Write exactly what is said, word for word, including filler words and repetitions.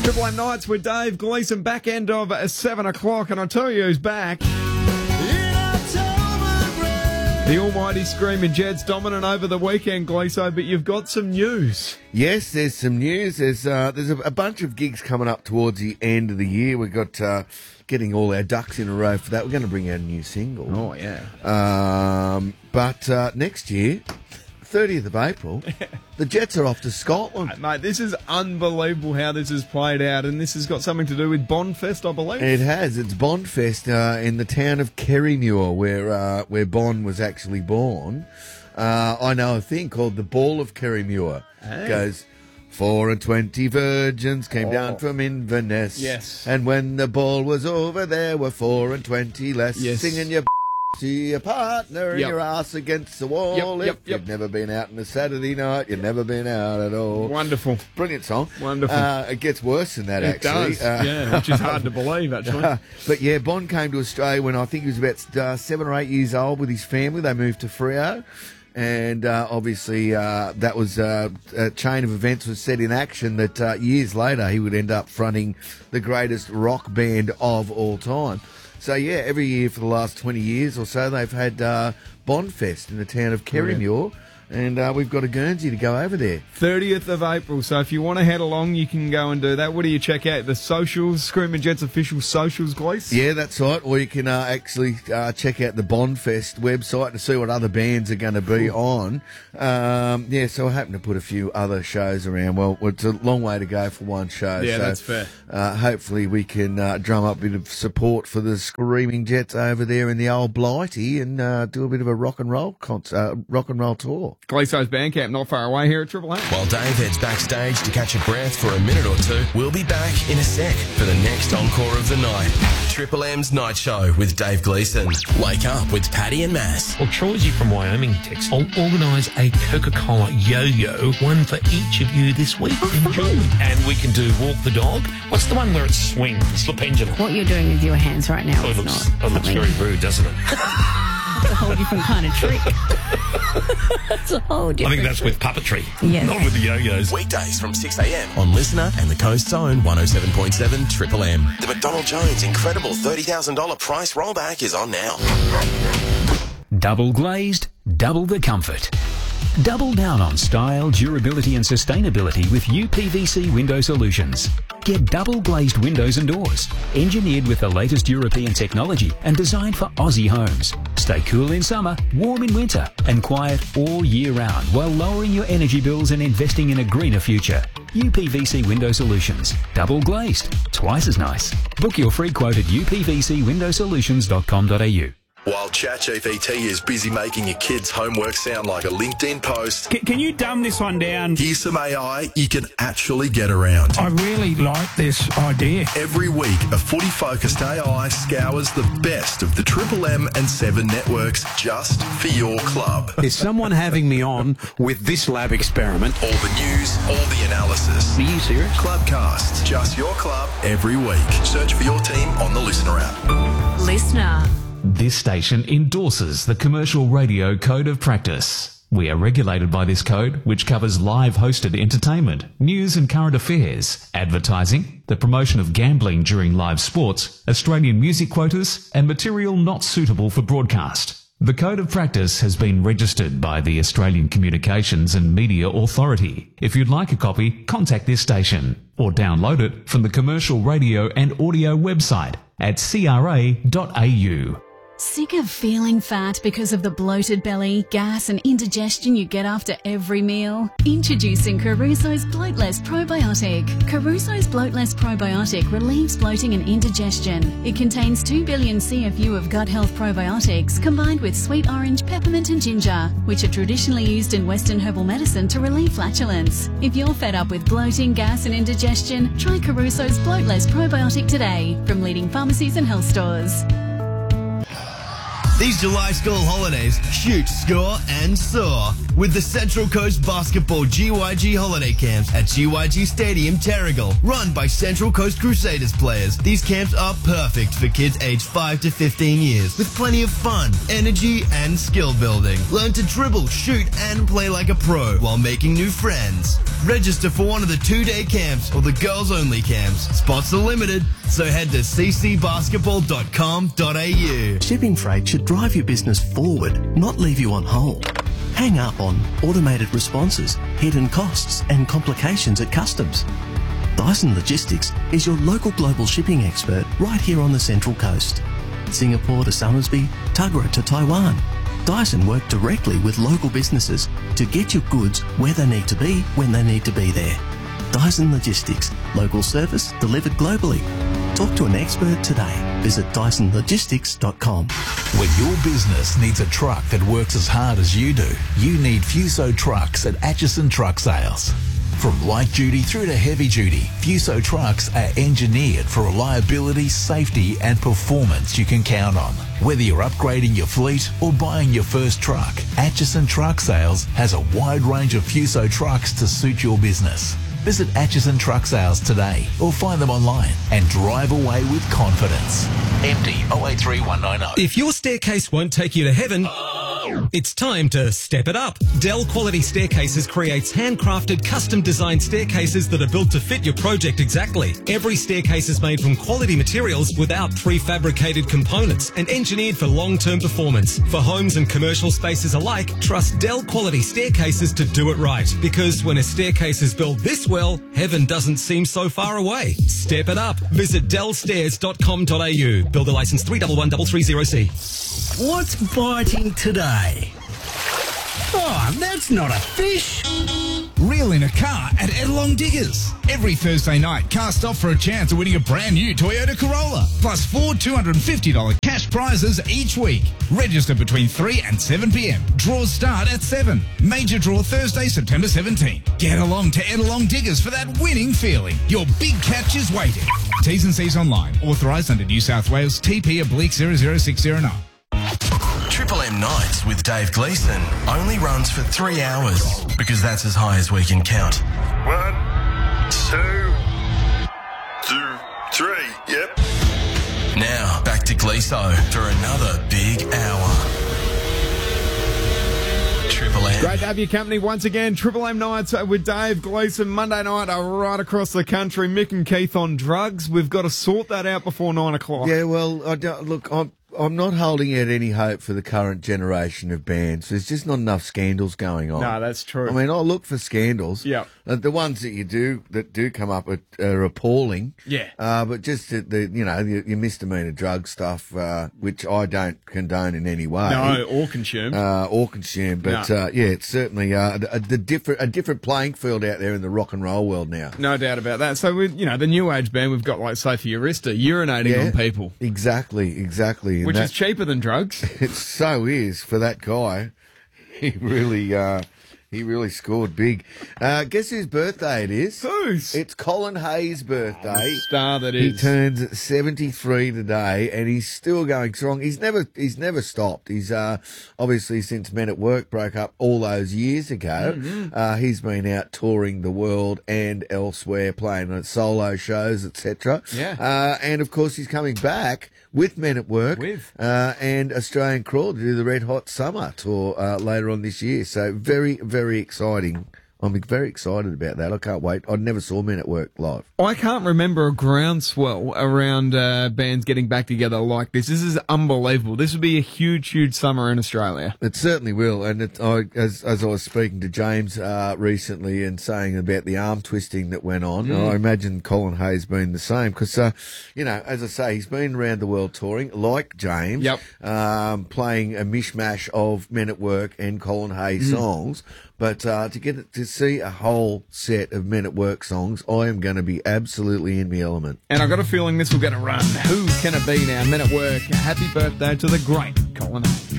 Triple M Nights with Dave Gleeson, back end of uh, seven o'clock, and I'll tell you who's back. The almighty Screaming Jets dominant over the weekend, Gleeso, but you've got some news. Yes, there's some news. There's uh, there's a, a bunch of gigs coming up towards the end of the year. We've got uh, getting all our ducks in a row for that. We're going to bring out a new single. Oh, yeah. Um, but uh, next year, thirtieth of April, the Jets are off to Scotland. Mate, this is unbelievable how this has played out, and this has got something to do with Bondfest, I believe. It has. It's Bondfest uh, in the town of Kerrymuir, where uh, where Bond was actually born. Uh, I know a thing called the Ball of Kerrymuir. Hey. It goes, four and twenty virgins came Oh. down from Inverness. Yes. And when the ball was over, there were four and twenty less. Yes. Singing your to your partner and Yep. your ass against the wall. Yep, yep, if yep. you've never been out on a Saturday night, you've never been out at all. Wonderful. Brilliant song. Wonderful. Uh, it gets worse than that, It actually. does, Uh, yeah, which is hard to believe, actually. uh, but yeah, Bond came to Australia when I think he was about uh, seven or eight years old with his family. They moved to Freo. And uh, obviously, uh, that was uh, a chain of events was set in action that uh, years later he would end up fronting the greatest rock band of all time. So, yeah, every year for the last twenty years or so, they've had uh, Bondfest in the town of Kerrymuir. And uh, we've got a Guernsey to go over there. thirtieth of April, so if you want to head along, you can go and do that. What do you check out? The socials, Screaming Jets official socials, Glees? Yeah, that's right. Or you can uh, actually uh, check out the Bondfest website to see what other bands are going to be on. Um, yeah, so I happen to put a few other shows around. Well, it's a long way to go for one show. Yeah, so, that's fair. Uh, hopefully we can uh, drum up a bit of support for the Screaming Jets over there in the old Blighty and uh, do a bit of a rock and roll concert, uh, rock and roll tour. Gleeso's Bandcamp, not far away here at Triple M. While Dave heads backstage to catch a breath for a minute or two, we'll be back in a sec for the next encore of the night. Triple M's Night Show with Dave Gleeson. Wake up with Paddy and Mass. Well, Troy's from Wyoming text. I'll organise a Coca-Cola yo-yo, one for each of you this week. Enjoy. And we can do walk the dog. What's the one where it swings, the pendulum? What you're doing with your hands right now Oh, it is looks, not it looks something- very rude, doesn't it? It's a whole different kind of trick. It's a whole I different think that's with puppetry, Yes. not with the yo-yos. Weekdays from six a.m. on Listener and the Coast's Own one oh seven point seven Triple M. The McDonald Jones incredible thirty thousand dollars price rollback is on now. Double glazed, double the comfort. Double down on style, durability and sustainability with U P V C Window Solutions. Get double glazed windows and doors, engineered with the latest European technology and designed for Aussie homes. Stay cool in summer, warm in winter and quiet all year round while lowering your energy bills and investing in a greener future. U P V C Window Solutions. Double glazed. Twice as nice. Book your free quote at u p v c window solutions dot com dot a u. While ChatGPT is busy making your kids' homework sound like a LinkedIn post, Can, can you dumb this one down? here's some A I you can actually get around. I really like this idea. Every week, a footy-focused A I scours the best of the Triple M and Seven networks just for your club. Is someone having me on with this lab experiment? All the news, all the analysis. Are you serious? Clubcast, just your club every week. Search for your team on the Listener app. Listener. This station endorses the Commercial Radio Code of Practice. We are regulated by this code, which covers live hosted entertainment, news and current affairs, advertising, the promotion of gambling during live sports, Australian music quotas, and material not suitable for broadcast. The Code of Practice has been registered by the Australian Communications and Media Authority. If you'd like a copy, contact this station or download it from the Commercial Radio and Audio website at c r a dot a u. Sick of feeling fat because of the bloated belly, gas and indigestion you get after every meal? Introducing Caruso's Bloatless Probiotic. Caruso's Bloatless Probiotic relieves bloating and indigestion. It contains two billion C F U of gut health probiotics combined with sweet orange, peppermint and ginger, which are traditionally used in Western herbal medicine to relieve flatulence. If you're fed up with bloating, gas and indigestion, try Caruso's Bloatless Probiotic today from leading pharmacies and health stores. These July school holidays, shoot, score and soar with the Central Coast Basketball G Y G holiday camps at G Y G Stadium, Terrigal, run by Central Coast Crusaders players. These camps are perfect for kids aged five to fifteen years with plenty of fun, energy and skill building. Learn to dribble, shoot and play like a pro while making new friends. Register for one of the two-day camps or the girls-only camps. Spots are limited, so head to c c basketball dot com dot a u. Shipping freight should drive your business forward, not leave you on hold. Hang up on automated responses, hidden costs and complications at customs. Dyson Logistics is your local global shipping expert right here on the Central Coast. Singapore to Somersby, Tuggerah to Taiwan. Dyson work directly with local businesses to get your goods where they need to be when they need to be there. Dyson Logistics, local service delivered globally. Talk to an expert today. Visit dyson logistics dot com. When your business needs a truck that works as hard as you do, you need Fuso trucks at Atchison Truck Sales. From light duty through to heavy duty, Fuso trucks are engineered for reliability, safety and performance you can count on. Whether you're upgrading your fleet or buying your first truck, Atchison Truck Sales has a wide range of Fuso trucks to suit your business. Visit Atchison Truck Sales today or find them online and drive away with confidence. M D oh eight three one nine oh. If your staircase won't take you to heaven, it's time to step it up. Dell Quality Staircases creates handcrafted, custom-designed staircases that are built to fit your project exactly. Every staircase is made from quality materials without prefabricated components and engineered for long-term performance. For homes and commercial spaces alike, trust Dell Quality Staircases to do it right. Because when a staircase is built this well, heaven doesn't seem so far away. Step it up. Visit dell stairs dot com dot a u. Builder license three one one three three zero C. What's biting today? Oh, that's not a fish. Reel in a car at Edelong Diggers. Every Thursday night, cast off for a chance of winning a brand new Toyota Corolla. Plus four two hundred fifty dollars cash prizes each week. Register between three and seven p m. Draws start at seven. Major draw Thursday, September seventeenth. Get along to Edelong Diggers for that winning feeling. Your big catch is waiting. T's and C's online. Authorised under New South Wales T P oblique zero zero six zero nine. Triple M Nights with Dave Gleeson only runs for three hours because that's as high as we can count. One, two, two, three, yep. Now, back to Gleeso for another big hour. Triple M. Great to have your company once again. Triple M Nights with Dave Gleeson. Monday night are right across the country. Mick and Keith on drugs. We've got to sort that out before nine o'clock. Yeah, well, I don't, look, I'm, I'm not holding out any hope for the current generation of bands. There's just not enough scandals going on. No, that's true. I mean, I look for scandals. Yeah. Uh, the ones that you do, that do come up are, are appalling. Yeah. Uh, but just the, the you know, your, your misdemeanor drug stuff, uh, which I don't condone in any way. No, or consume. Uh, or consume. But, No. uh, yeah, it's certainly, uh, a, the different, a different playing field out there in the rock and roll world now. No doubt about that. So, with you know, the new age band, we've got like Sophie Arista urinating Yeah. on people. Exactly, exactly. And Which that- is cheaper than drugs. It so is for that guy. He really, uh, he really scored big. Uh, guess whose birthday it is? Whose? It's Colin Hayes' birthday. Star that He is. turns seventy-three today, and he's still going strong. He's never, he's never stopped. He's uh, obviously since Men at Work broke up all those years ago. Mm-hmm. Uh, he's been out touring the world and elsewhere, playing on solo shows, et cetera. Yeah. Uh, and of course, he's coming back with Men at Work With. uh, and Australian Crawl to do the Red Hot Summer tour uh, later on this year. So very, very exciting. I'm very excited about that. I can't wait. I never saw Men at Work live. I can't remember a groundswell around uh, bands getting back together like this. This is unbelievable. This would be a huge, huge summer in Australia. It certainly will. And it, I, as, as I was speaking to James uh, recently and saying about the arm twisting that went on, Mm. I imagine Colin Hayes been the same. Because, uh, you know, as I say, he's been around the world touring, like James, Yep. um, playing a mishmash of Men at Work and Colin Hayes Mm. songs. But uh, to get to see a whole set of Men at Work songs, I am going to be absolutely in my element. And I've got a feeling this will get a run. Who can it be now? Men at Work. Happy birthday to the great Colin Hayes.